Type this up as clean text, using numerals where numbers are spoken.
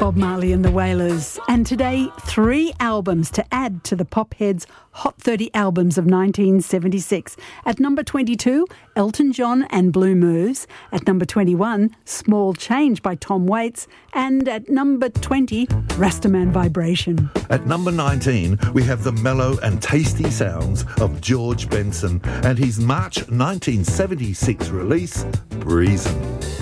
Bob Marley and the Wailers. And today, 3 albums to add to the Pop Heads Hot 30 Albums of 1976. At number 22, Elton John and Blue Moves. At number 21, Small Change by Tom Waits. And at number 20, Rastaman Vibration. At number 19, we have the mellow and tasty sounds of George Benson and his March 1976 release, Breezin'.